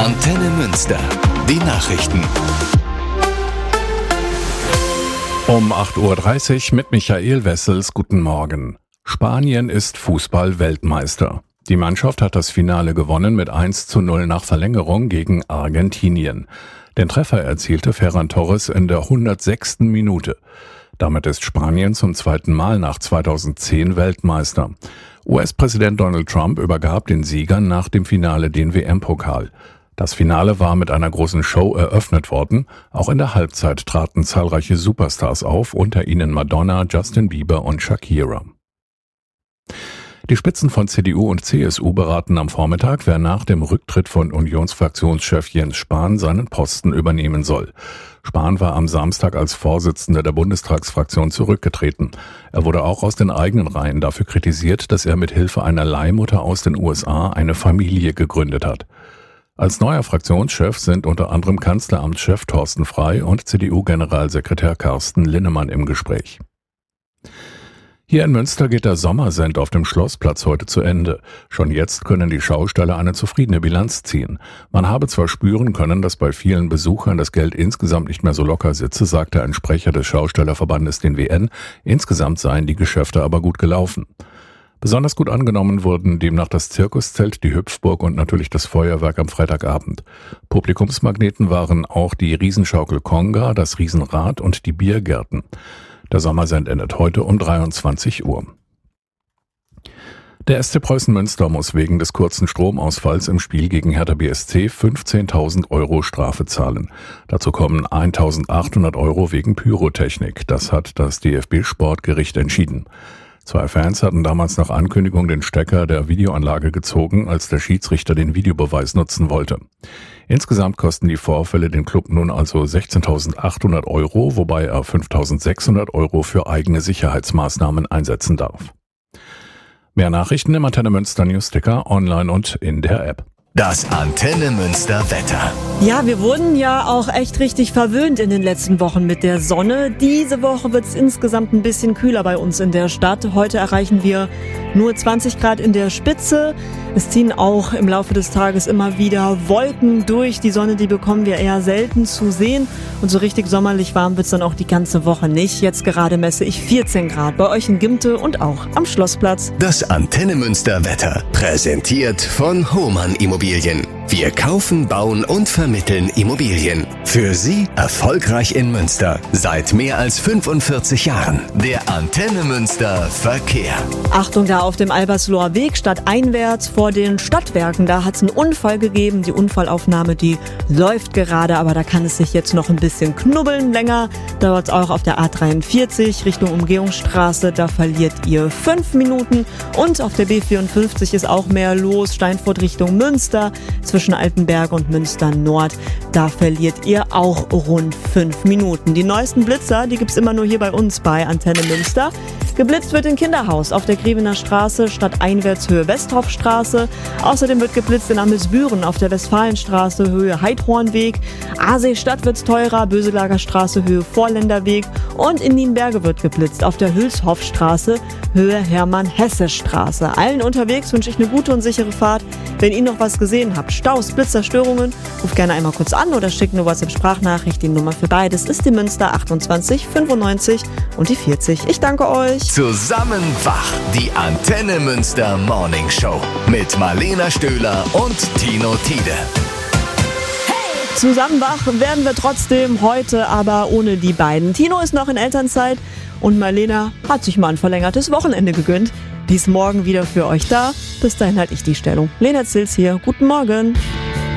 Antenne Münster. Die Nachrichten. Um 8.30 Uhr mit Michael Wessels. Guten Morgen. Spanien ist Fußball-Weltmeister. Die Mannschaft hat das Finale gewonnen mit 1:0 nach Verlängerung gegen Argentinien. Den Treffer erzielte Ferran Torres in der 106. Minute. Damit ist Spanien zum zweiten Mal nach 2010 Weltmeister. US-Präsident Donald Trump übergab den Siegern nach dem Finale den WM-Pokal. Das Finale war mit einer großen Show eröffnet worden. Auch in der Halbzeit traten zahlreiche Superstars auf, unter ihnen Madonna, Justin Bieber und Shakira. Die Spitzen von CDU und CSU beraten am Vormittag, wer nach dem Rücktritt von Unionsfraktionschef Jens Spahn seinen Posten übernehmen soll. Spahn war am Samstag als Vorsitzender der Bundestagsfraktion zurückgetreten. Er wurde auch aus den eigenen Reihen dafür kritisiert, dass er mit Hilfe einer Leihmutter aus den USA eine Familie gegründet hat. Als neuer Fraktionschef sind unter anderem Kanzleramtschef Thorsten Frey und CDU-Generalsekretär Carsten Linnemann im Gespräch. Hier in Münster geht der Sommersend auf dem Schlossplatz heute zu Ende. Schon jetzt können die Schausteller eine zufriedene Bilanz ziehen. Man habe zwar spüren können, dass bei vielen Besuchern das Geld insgesamt nicht mehr so locker sitze, sagte ein Sprecher des Schaustellerverbandes den WN. Insgesamt seien die Geschäfte aber gut gelaufen. Besonders gut angenommen wurden demnach das Zirkuszelt, die Hüpfburg und natürlich das Feuerwerk am Freitagabend. Publikumsmagneten waren auch die Riesenschaukel Konga, das Riesenrad und die Biergärten. Der Sommersend endet heute um 23 Uhr. Der SC Preußen Münster muss wegen des kurzen Stromausfalls im Spiel gegen Hertha BSC 15.000 € Strafe zahlen. Dazu kommen 1.800 € wegen Pyrotechnik. Das hat das DFB-Sportgericht entschieden. 2 Fans hatten damals nach Ankündigung den Stecker der Videoanlage gezogen, als der Schiedsrichter den Videobeweis nutzen wollte. Insgesamt kosten die Vorfälle den Klub nun also 16.800 €, wobei er 5.600 € für eigene Sicherheitsmaßnahmen einsetzen darf. Mehr Nachrichten im Antenne Münster Newsticker, online und in der App. Das Antenne Münster Wetter. Ja, wir wurden ja auch echt richtig verwöhnt in den letzten Wochen mit der Sonne. Diese Woche wird es insgesamt ein bisschen kühler bei uns in der Stadt. Heute erreichen wir nur 20 Grad in der Spitze. Es ziehen auch im Laufe des Tages immer wieder Wolken durch. Die Sonne, die bekommen wir eher selten zu sehen. Und so richtig sommerlich warm wird es dann auch die ganze Woche nicht. Jetzt gerade messe ich 14 Grad bei euch in Gimte und auch am Schlossplatz. Das Antenne Münster Wetter. Präsentiert von Hohmann Immobilien. Wir kaufen, bauen und vermitteln Immobilien. Für Sie erfolgreich in Münster. Seit mehr als 45 Jahren. Der Antenne Münster Verkehr. Achtung, da auf dem Albersloher Weg stadteinwärts vor den Stadtwerken. Da hat es einen Unfall gegeben. Die Unfallaufnahme, die läuft gerade, aber da kann es sich jetzt noch ein bisschen knubbeln. Länger dauert es auch auf der A43 Richtung Umgehungsstraße. Da verliert ihr 5 Minuten. Und auf der B54 ist auch mehr los. Steinfurt Richtung Münster. Zwischen Altenberg und Münster Nord, da verliert ihr auch rund 5 Minuten. Die neuesten Blitzer, die gibt's immer nur hier bei uns bei Antenne Münster. Geblitzt wird in Kinderhaus auf der Grevener Straße, stadteinwärts Höhe Westhoffstraße. Außerdem wird geblitzt in Amelsbüren auf der Westfalenstraße, Höhe Heidhornweg. Aasee-Stadt wird's teurer, Böselager Straße, Höhe Vorländerweg. Und in Nienberge wird geblitzt auf der Hülshoffstraße, Höhe Hermann-Hesse-Straße. Allen unterwegs wünsche ich eine gute und sichere Fahrt. Wenn ihr noch was gesehen habt, Staus, Blitzer, Störungen, ruft gerne einmal kurz an oder schickt eine WhatsApp-Sprachnachricht. Die Nummer für beides ist die Münster 28 95 und die 40. Ich danke euch. Zusammen wach, die Antenne Münster Morning Show mit Marlena Stöhler und Tino Tiede. Zusammen wach werden wir trotzdem heute, aber ohne die beiden. Tino ist noch in Elternzeit und Marlena hat sich mal ein verlängertes Wochenende gegönnt. Die ist morgen wieder für euch da. Bis dahin halte ich die Stellung. Lena Zils hier. Guten Morgen.